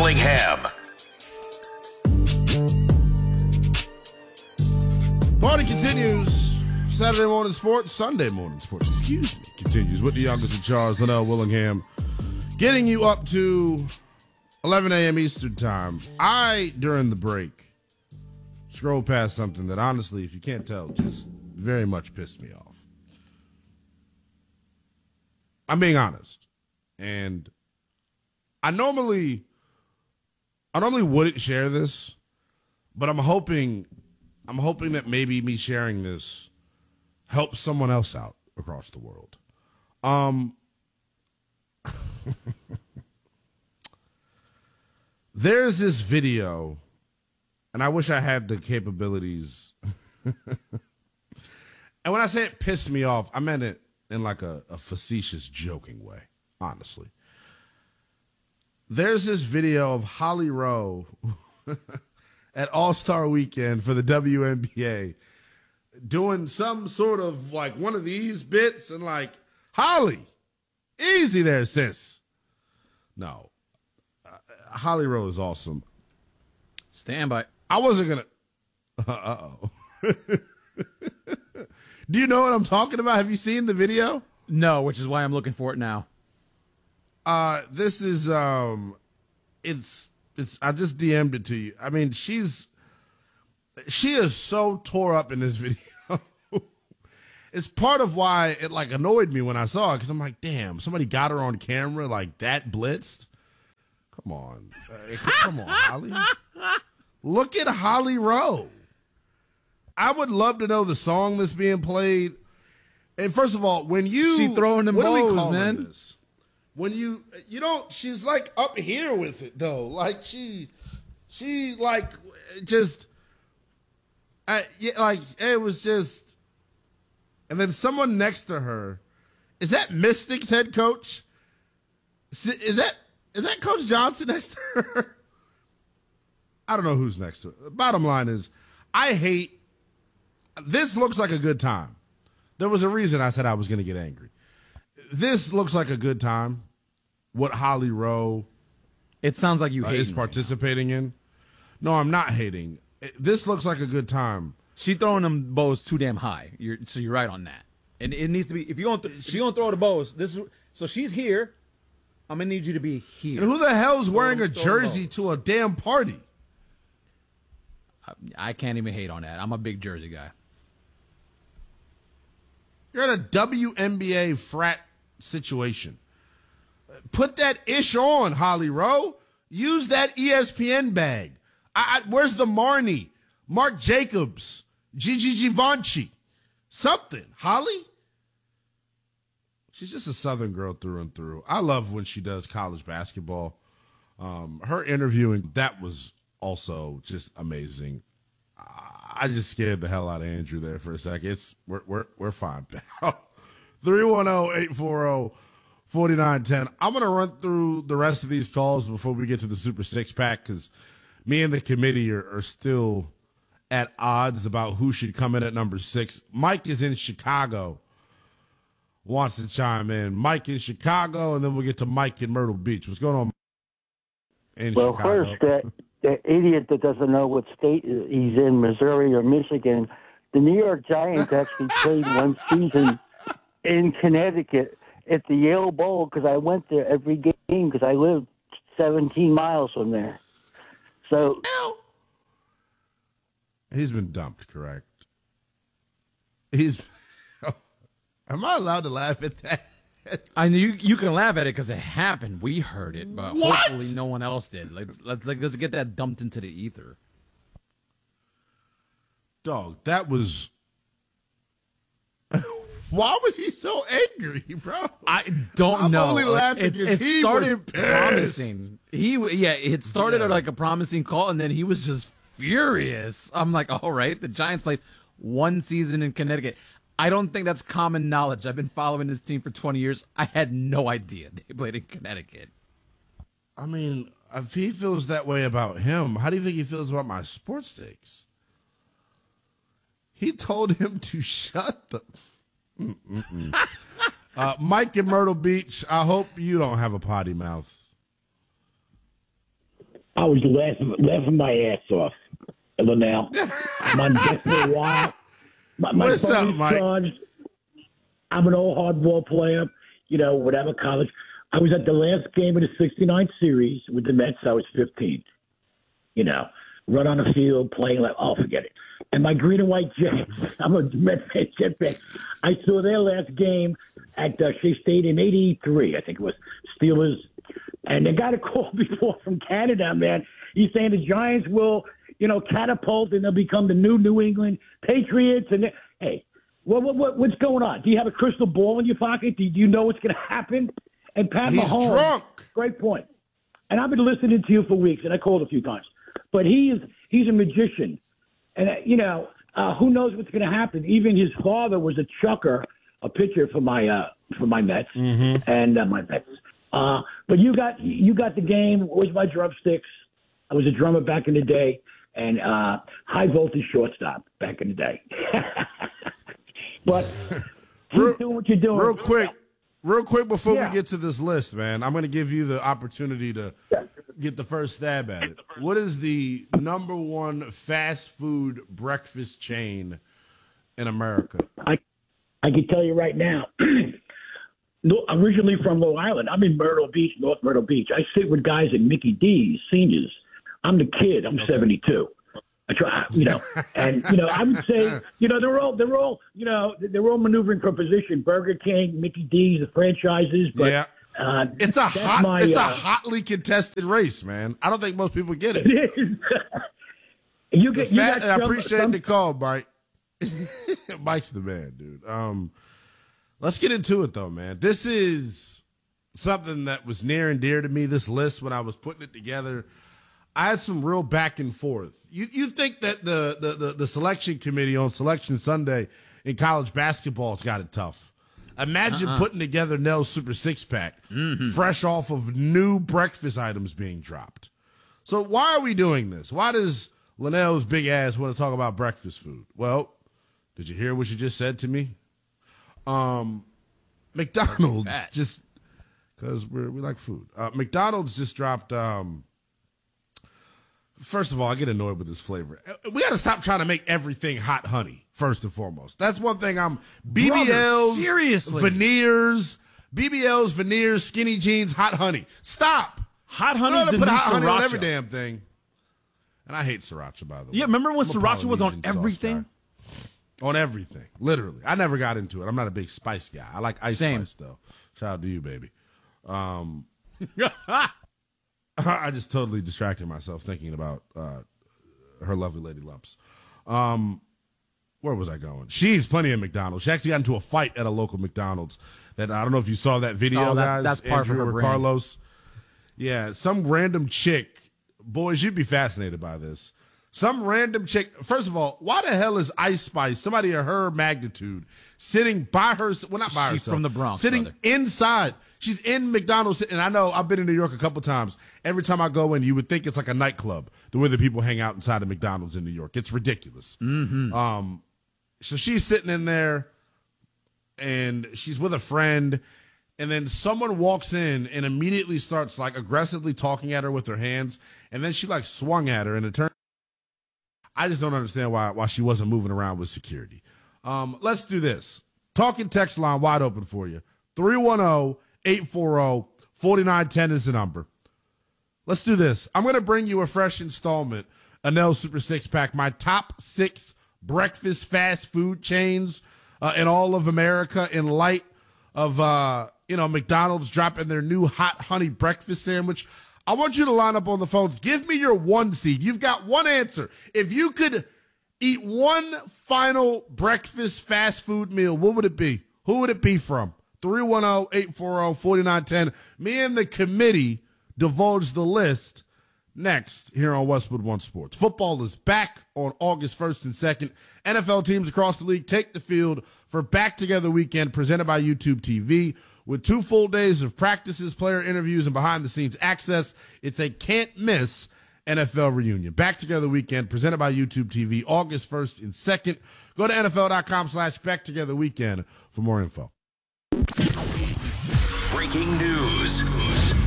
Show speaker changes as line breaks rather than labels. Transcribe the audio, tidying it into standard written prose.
Willingham.
Party continues. Saturday morning sports, Sunday morning sports, continues with the youngest in charge, Linnell Willingham, getting you up to 11 a.m. Eastern time. During the break, scrolled past something that honestly, if you can't tell, just very much pissed me off. I'm being honest. And I normally wouldn't share this, but I'm hoping that maybe me sharing this helps someone else out across the world. There's this video, and I wish I had the capabilities. And when I say it pissed me off, I meant it in like a facetious, joking way, honestly. There's this video of Holly Rowe at All-Star Weekend for the WNBA doing some sort of like one of these bits and like, Holly, easy there, sis. No. Holly Rowe is awesome.
Stand by.
I wasn't going to. Uh-oh. Do you know what I'm talking about? Have you seen the video?
No, which is why I'm looking for it now.
This is it's I just DM'd it to you. I mean, she is so tore up in this video. It's part of why it like annoyed me when I saw it, because I'm like, damn, somebody got her on camera like that blitzed. Come on, come on, Holly. Look at Holly Rowe. I would love to know the song that's being played. And first of all, when
she throwing them bows, man.
This? When you don't, she's like up here with it though. Like she like just, like it was just. And then someone next to her, is that Mystics head coach? Is that Coach Johnson next to her? I don't know who's next to her. The bottom line is, this looks like a good time. There was a reason I said I was going to get angry. This looks like a good time. What Holly Rowe,
it sounds like you
is participating in. No, I'm not hating. This looks like a good time.
She throwing them bows too damn high. So you're right on that. And it needs to be, if you're gonna throw the bows, so she's here. I'm gonna need you to be here.
And who the hell's wearing a jersey to a damn party?
I can't even hate on that. I'm a big jersey guy.
You're in a WNBA frat situation. Put that ish on, Holly Rowe. Use that ESPN bag. Where's the Marnie? Mark Jacobs, Gigi Givenchy, something. Holly? She's just a Southern girl through and through. I love when she does college basketball. Her interviewing, that was also just amazing. I just scared the hell out of Andrew there for a second. We're fine, pal. 310-840-4910. I'm going to run through the rest of these calls before we get to the Super Six Pack, because me and the committee are still at odds about who should come in at number 6. Mike is in Chicago, wants to chime in. Mike in Chicago, and then we'll get to Mike in Myrtle Beach. What's going on in Chicago?
First, the idiot that doesn't know what state he's in, Missouri or Michigan, the New York Giants actually played one season in Connecticut at the Yale Bowl, because I went there every game because I lived 17 miles from there. So
he's been dumped, correct? Am I allowed to laugh at that?
I know you can laugh at it because it happened. We heard it, but hopefully no one else did. Let's get that dumped into the ether.
Dog, that was. Why was he so angry, bro?
I don't know.
I'm only laughing because he
started
was
promising. It started like a promising call, and then he was just furious. I'm like, all right, the Giants played one season in Connecticut. I don't think that's common knowledge. I've been following this team for 20 years. I had no idea they played in Connecticut.
I mean, if he feels that way about him, how do you think he feels about my sports takes? He told him to shut the... Mike in Myrtle Beach, I hope you don't have a potty mouth.
I was laughing my ass off. Linnell. I'm on deck for a while. My
What's up,
phone
Mike?
charged. I'm an old hardball player, whatever, college. I was at the last game of the 69 series with the Mets. I was 15. Run on the field, playing like, forget it. And my green and white Jets, I'm a Mets fan, Jet fan. I saw their last game at Shea Stadium, 83, I think it was, Steelers. And they got a call before from Canada, man. He's saying the Giants will, catapult and they'll become the new England Patriots. And hey, what's going on? Do you have a crystal ball in your pocket? Do you know what's going to happen? And Pat
He's
Mahomes,
drunk.
great point. And I've been listening to you for weeks, and I called a few times. But he's a magician. And, who knows what's going to happen? Even his father was a chucker, a pitcher for my Mets and my Mets. But you got the game. Where's my drumsticks? I was a drummer back in the day, and high voltage shortstop back in the day. But keep doing what you're doing.
Real quick before we get to this list, man, I'm going to give you the opportunity to get the first stab at it. What is the number one fast food breakfast chain in America?
I can tell you right now. Originally from Long Island. I'm in Myrtle Beach, North Myrtle Beach. I sit with guys at Mickey D's, seniors. I'm the kid. I'm 72. I try, and I would say, they're all maneuvering for position. Burger King, Mickey D's, the franchises, but
it's a hotly contested race, man. I don't think most people get it.
It is.
I appreciate the call, Mike. Mike's the man, dude. Let's get into it though, man. This is something that was near and dear to me. This list, when I was putting it together, I had some real back and forth. You think that the selection committee on Selection Sunday in college basketball has got it tough. Imagine putting together Nell's Super Six Pack, fresh off of new breakfast items being dropped. So why are we doing this? Why does Linnell's big ass want to talk about breakfast food? Well, did you hear what you just said to me? McDonald's just, because we like food. McDonald's just dropped. First of all, I get annoyed with this flavor. We got to stop trying to make everything hot honey, first and foremost. That's one thing BBLs,
seriously.
BBLs, veneers, skinny jeans, hot honey. Stop.
Hot honey, the
put
new
hot honey on
sriracha.
every damn thing. And I hate sriracha, by the way.
Yeah, remember when
I'm a
sriracha was on
Polynesian sauce
everything?
guy. On everything, literally. I never got into it. I'm not a big spice guy. I like ice spice, though. Shout out to you, baby. I just totally distracted myself thinking about her lovely lady lumps. Where was I going? She's plenty of McDonald's. She actually got into a fight at a local McDonald's. That I don't know if you saw that video, guys.
That's par for
Andrew
her
or
brain.
Carlos. Yeah, some random chick. Boys, you'd be fascinated by this. Some random chick. First of all, why the hell is Ice Spice, somebody of her magnitude, sitting by herself? Well, not by herself.
She's from the Bronx,
sitting
brother.
inside. She's in McDonald's, and I know I've been in New York a couple times. Every time I go in, you would think it's like a nightclub, the way that people hang out inside of McDonald's in New York. It's ridiculous. So she's sitting in there, and she's with a friend, and then someone walks in and immediately starts like aggressively talking at her with her hands, and then she like swung at her, and it turned. I just don't understand why she wasn't moving around with security. Let's do this. Talking text line wide open for you. 310-840-4910 is the number. Let's do this. I'm going to bring you a fresh installment of Nell's Super Six Pack, my top 6 breakfast fast food chains in all of America, in light of McDonald's dropping their new hot honey breakfast sandwich. I want you to line up on the phones. Give me your one seed. You've got one answer. If you could eat one final breakfast fast food meal, what would it be? Who would it be from? 310-840-4910. Me and the committee divulge the list next here on Westwood One Sports. Football is back on August 1st and 2nd. NFL teams across the league take the field for Back Together Weekend presented by YouTube TV. With 2 full days of practices, player interviews, and behind-the-scenes access, it's a can't-miss NFL reunion. Back Together Weekend, presented by YouTube TV, August 1st and 2nd. Go to NFL.com/BackTogetherWeekend for more info.
Breaking news.